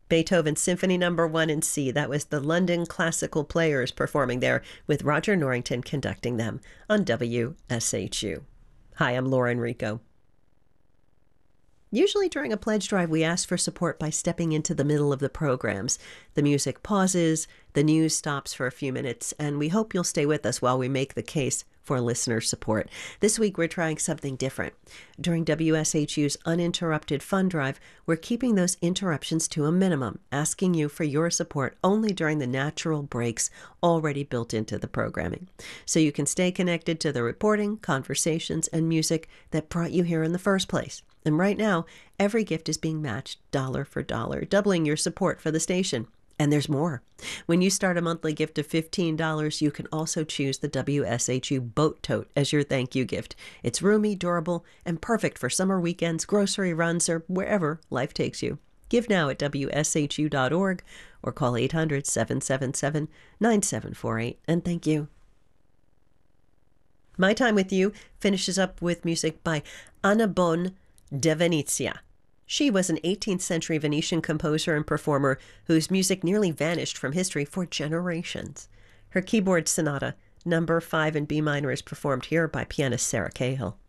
Beethoven's Symphony Number 1 in C. That was the London Classical Players performing there with Roger Norrington conducting them on WSHU. Hi, I'm Laura Enrico. Usually during a pledge drive, we ask for support by stepping into the middle of the programs. The music pauses, the news stops for a few minutes, and we hope you'll stay with us while we make the case for listener support. This week, we're trying something different. During WSHU's Uninterrupted Fund Drive, we're keeping those interruptions to a minimum, asking you for your support only during the natural breaks already built into the programming, so you can stay connected to the reporting, conversations, and music that brought you here in the first place. And right now, every gift is being matched dollar for dollar, doubling your support for the station. And there's more. When you start a monthly gift of $15, you can also choose the WSHU Boat Tote as your thank you gift. It's roomy, durable, and perfect for summer weekends, grocery runs, or wherever life takes you. Give now at WSHU.org or call 800-777-9748. And thank you. My Time with You finishes up with music by Annabonne de Venezia. She was an 18th century Venetian composer and performer whose music nearly vanished from history for generations. Her keyboard sonata, number 5 in B minor, is performed here by pianist Sarah Cahill.